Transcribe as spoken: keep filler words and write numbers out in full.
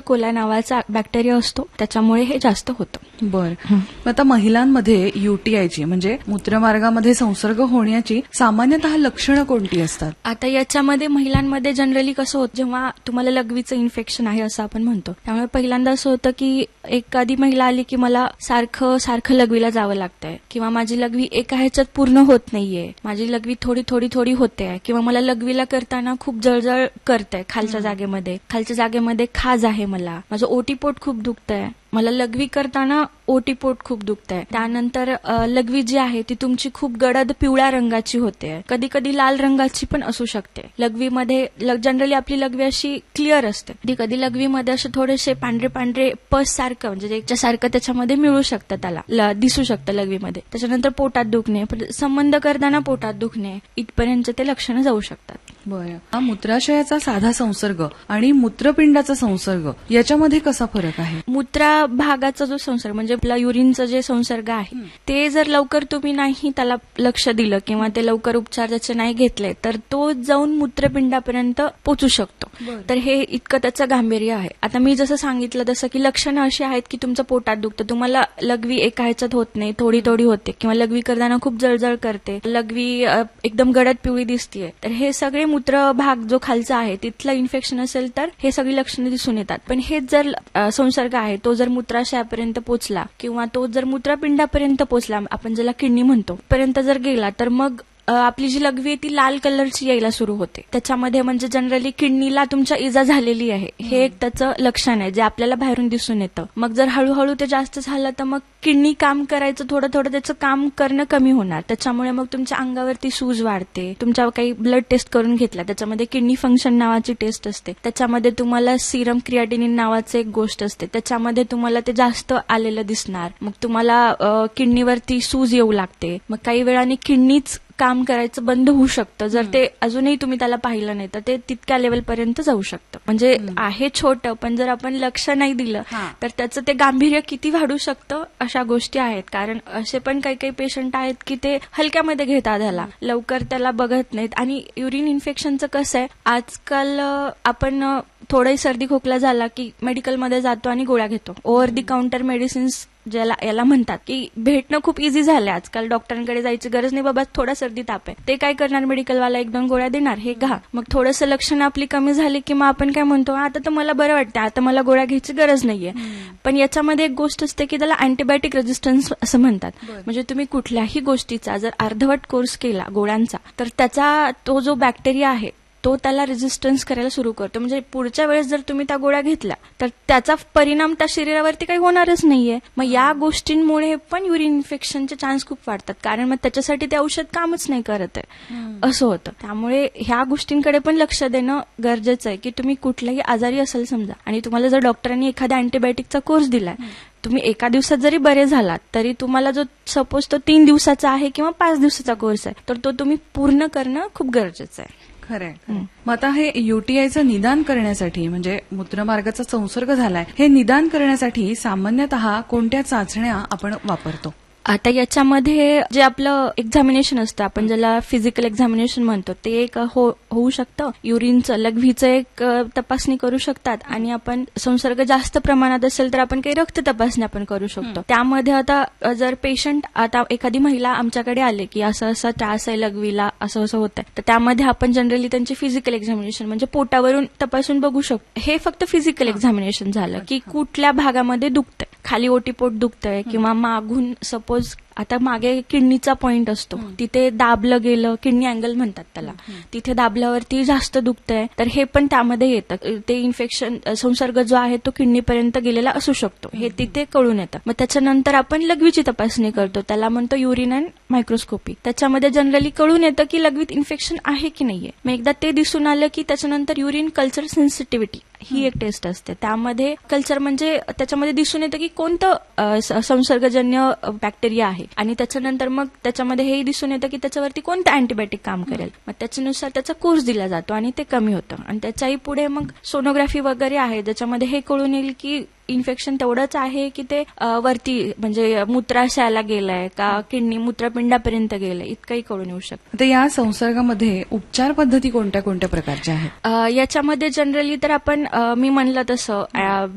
Cola नावाचा bacteria असतो, त्याच्यामुळे हे जास्त होतं. बरं. आता महिलांमध्ये युटीआयची म्हणजे मूत्रमार्गामध्ये संसर्ग होण्याची सामान्यतः लक्षणं कोणती असतात? आता याच्यामध्ये महिलांमध्ये जनरली कसं होतं, जेव्हा तुम्हाला लघवीचं इन्फेक्शन आहे असं आपण म्हणतो, त्यामुळे पहिल्यांदा असं होतं की एखादी महिला आली की मला सारखं सारखं लघवीला जावं लागतंय, किंवा माझी लघवी एका ह्याच्यात पूर्ण होत नाहीये, माझी लघवी थोडी थोडी थोडी होते, किंवा मला लघवीला करताना खूप जळजळ करतंय खालच्या जागेमध्ये, खालच्या जागेमध्ये खाज आहे, मला माझं ओटीपोट खूप दुखतंय, मला लघवी करताना ओटीपोट खूप दुखतंय. त्यानंतर लघवी जी आहे ती तुमची खूप गडद पिवळ्या रंगाची होते, कधी कधी लाल रंगाची पण असू शकते. लघवीमध्ये जनरली आपली लघवी अशी क्लिअर असते, कधी कधी लघवीमध्ये असे थोडेसे पांढरे पांढरे पस सारखं म्हणजे याच्यासारखं त्याच्यामध्ये मिळू शकतं, त्याला दिसू शकतं लघवीमध्ये. त्याच्यानंतर पोटात दुखणे, संबंध करताना पोटात दुखणे, इथपर्यंत ते लक्षणं जाऊ शकतात. बरं. हा मूत्राशयाचा साधा संसर्ग आणि मूत्रपिंडाचा संसर्ग याच्यामध्ये कसा फरक आहे? मूत्रा भागाचा जो संसर्ग म्हणजे आपला युरिनचा जे संसर्ग आहे ते जर लवकर तुम्ही नाही त्याला लक्ष दिलं किंवा ते लवकर उपचार त्याचे नाही घेतले तर तो जाऊन मूत्रपिंडापर्यंत पोहोचू शकतो. तर हे इतकं त्याचं गांभीर्य आहे. आता मी जसं सांगितलं तसं की लक्षणं अशी आहेत की तुमचं पोटात दुखतं, तुम्हाला लघवी एका ह्याच्यात होत नाही, थोडी थोडी होते, किंवा लघवी करताना खूप जळजळ करते, लघवी एकदम गडद पिवळी दिसतीये, तर हे सगळे मूत्र भाग जो खालचा आहे तिथलं इन्फेक्शन असेल तर हे सगळी लक्षणं दिसून येतात. पण हेच जर संसर्ग आहे तो जर मूत्राशयापर्यंत पोहोचला किंवा तो जर मूत्रपिंडापर्यंत पोहोचला, आपण ज्याला किडनी म्हणतो, पर्यंत जर गेला तर मग आपली जी लघवी आहे ती लाल कलरची यायला सुरू होते. त्याच्यामध्ये म्हणजे जनरली किडनीला तुमच्या इजा झालेली आहे हे एक त्याचं लक्षण आहे जे आपल्याला बाहेरून दिसून येतं. मग जर हळूहळू ते जास्त झालं तर मग किडनी काम करायचं थोडं थोडं त्याचं काम करणं कमी होणार, त्याच्यामुळे मग तुमच्या अंगावरती सूज वाढते. तुमच्या काही ब्लड टेस्ट करून घेतला त्याच्यामध्ये किडनी फंक्शन नावाची टेस्ट असते, त्याच्यामध्ये तुम्हाला सिरम क्रिएटिनिन नावाचं एक गोष्ट असते, त्याच्यामध्ये तुम्हाला ते जास्त आलेलं दिसणार. मग तुम्हाला किडनीवरती सूज येऊ लागते, मग काही वेळाने किडनीच काम करायचं बंद होऊ शकतं. जर ते अजूनही तुम्ही त्याला पाहिलं नाही तर ते तितक्या लेवलपर्यंत जाऊ शकतं. म्हणजे आहे छोटं, पण जर आपण लक्ष नाही दिलं तर त्याचं ते गांभीर्य किती वाढू शकतं अशा गोष्टी आहेत. कारण असे पण काही काही पेशंट आहेत की ते हलक्यामध्ये घेतात, त्याला लवकर त्याला बघत नाहीत. आणि युरिन इन्फेक्शनचं कसं आहे, आजकाल आपण थोडाही सर्दी खोकला झाला की मेडिकलमध्ये जातो आणि गोळ्या घेतो. ओव्हर दी काउंटर मेडिसिन्स ज्याला याला म्हणतात की भेटणं खूप इझी झालंय आजकाल, डॉक्टरांकडे जायची गरज नाही, बाबा थोडा सर्दी ताप आहे, ते काय करणार मेडिकलवाला, एक दोन गोळ्या देणार, हे घा. मग थोडंसं लक्षणं आपली कमी झाली की मग आपण काय म्हणतो, आता तर मला बरं वाटतं, आता मला गोळ्या घ्यायची गरज नाहीये. पण याच्यामध्ये एक गोष्ट असते की त्याला अँटीबायोटिक रेजिस्टन्स असं म्हणतात. म्हणजे तुम्ही कुठल्याही गोष्टीचा जर अर्धवट कोर्स केला गोळ्यांचा तर त्याचा तो जो बॅक्टेरिया आहे तो त्याला रेजिस्टन्स करायला सुरू करतो. म्हणजे पुढच्या वेळेस जर तुम्ही त्या गोळ्या घेतल्या तर त्याचा परिणाम त्या शरीरावरती काही होणारच नाहीये. मग या गोष्टींमुळे पण युरिन इन्फेक्शनचे चान्स खूप वाढतात, कारण मग त्याच्यासाठी ते औषध कामच नाही करत आहे असं होतं. त्यामुळे ह्या गोष्टींकडे पण लक्ष देणं गरजेचं आहे की तुम्ही कुठल्याही आजारी असेल समजा आणि तुम्हाला जर डॉक्टरांनी एखाद्या अँटीबायोटिकचा कोर्स दिलाय, तुम्ही एका दिवसात जरी बरे झालात तरी तुम्हाला जो सपोज तो तीन दिवसाचा आहे किंवा पाच दिवसाचा कोर्स आहे तर तो तुम्ही पूर्ण करणं खूप गरजेचं आहे. खरंय. मग आता हे युटीआयचं निदान करण्यासाठी म्हणजे मूत्रमार्गाचा संसर्ग झालाय हे निदान करण्यासाठी सामान्यतः कोणत्या चाचण्या आपण वापरतो? आता याच्यामध्ये जे आपलं एक्झामिनेशन असतं, आपण ज्याला फिजिकल एक्झामिनेशन म्हणतो, ते एक हो होऊ शकतं. युरिनचं लघवीचं एक तपासणी करू शकतात आणि आपण संसर्ग जास्त प्रमाणात असेल तर आपण काही रक्त तपासणी आपण करू शकतो. त्यामध्ये आता जर पेशंट आता एखादी महिला आमच्याकडे आले की असं असं त्रास आहे लघवीला, असं असं होत आहे, तर त्यामध्ये आपण जनरली त्यांचे फिजिकल एक्झामिनेशन म्हणजे पोटावरून तपासून बघू शकतो. हे फक्त फिजिकल एक्झामिनेशन झालं की कुठल्या भागामध्ये दुखतंय, खाली ओटीपोट दुखतंय किंवा मागून सपोज आता मागे किडनीचा पॉइंट असतो, तिथे दाबलं गेलं, किडनी अँगल म्हणतात त्याला, तिथे दाबल्यावरती जास्त दुखतंय तर हे पण त्यामध्ये येतं. ते इन्फेक्शन संसर्ग जो आहे तो किडनीपर्यंत गेलेला असू शकतो, हे तिथे कळून येतं. मग त्याच्यानंतर आपण लघवीची तपासणी करतो, त्याला म्हणतो युरिन अँड मायक्रोस्कोपी. त्याच्यामध्ये जनरली कळून येतं की लघवीत इन्फेक्शन आहे की नाहीये. मग एकदा ते दिसून आलं की त्याच्यानंतर युरिन कल्चर सेन्सिटिव्हिटी ही एक टेस्ट असते. त्यामध्ये कल्चर म्हणजे त्याच्यामध्ये दिसून येतं की कोणतं संसर्गजन्य बॅक्टेरिया आहे आणि त्याच्यानंतर मग त्याच्यामध्ये हे दिसून येतं की त्याच्यावरती कोणतं अँटीबायोटिक काम करेल. मग त्याच्यानुसार त्याचा कोर्स दिला जातो आणि ते कमी होतं. आणि त्याच्याही पुढे मग सोनोग्राफी वगैरे आहे ज्याच्यामध्ये हे कळून येईल की इन्फेक्शन तेवढंच आहे की ते वरती म्हणजे मूत्राशयाला गेलंय का किडनी मूत्रपिंडापर्यंत गेलंय, इतकंही कळून येऊ शकतं. तर या संसर्गामध्ये उपचार पद्धती कोणत्या कोणत्या प्रकारच्या आहेत? याच्यामध्ये जनरली तर आपण मी म्हणलं तसं